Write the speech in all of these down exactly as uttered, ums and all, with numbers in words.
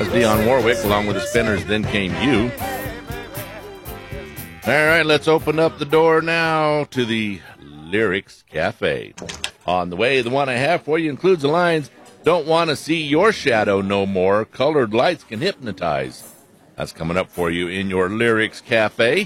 That's Dionne Warwick, along with the Spinners, Then Came You. All right, let's open up the door now to the Lyrics Cafe. On the way, the one I have for you includes the lines, "Don't want to see your shadow no more. Colored lights can hypnotize." That's coming up for you in your Lyrics Cafe.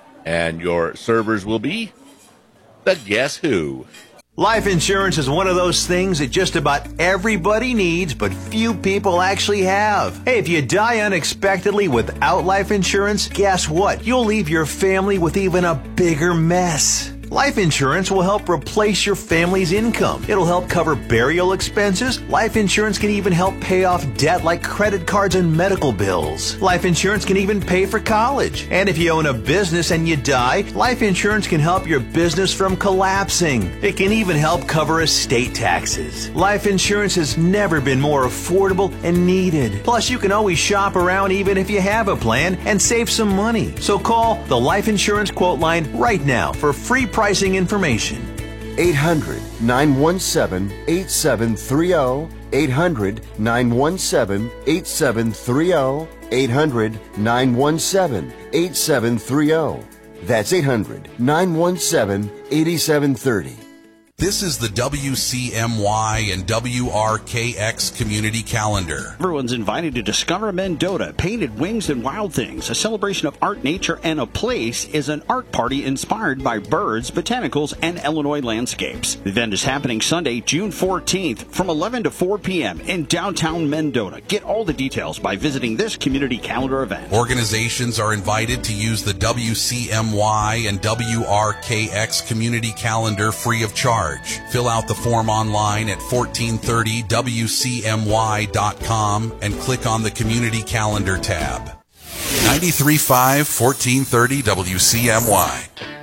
And your servers will be the Guess Who. Life insurance is one of those things that just about everybody needs, but few people actually have. Hey, if you die unexpectedly without life insurance, guess what? You'll leave your family with even a bigger mess. Life insurance will help replace your family's income. It'll help cover burial expenses. Life insurance can even help pay off debt like credit cards and medical bills. Life insurance can even pay for college. And if you own a business and you die, life insurance can help your business from collapsing. It can even help cover estate taxes. Life insurance has never been more affordable and needed. Plus, you can always shop around even if you have a plan and save some money. So call the Life Insurance Quote Line right now for free pricing information. eight hundred, nine one seven, eight seven three zero. eight hundred, nine one seven, eight seven three zero. eight hundred, nine one seven, eight seven three zero. That's eight hundred, nine one seven, eight seven three zero. This is the W C M Y and W R K X Community Calendar. Everyone's invited to discover Mendota. Painted Wings and Wild Things, a celebration of art, nature, and a place, is an art party inspired by birds, botanicals, and Illinois landscapes. The event is happening Sunday, June fourteenth from eleven to four p.m. in downtown Mendota. Get all the details by visiting this community calendar event. Organizations are invited to use the W C M Y and W R K X Community Calendar free of charge. Fill out the form online at fourteen thirty W C M Y dot com and click on the Community Calendar tab. ninety-three point five, fourteen thirty W C M Y.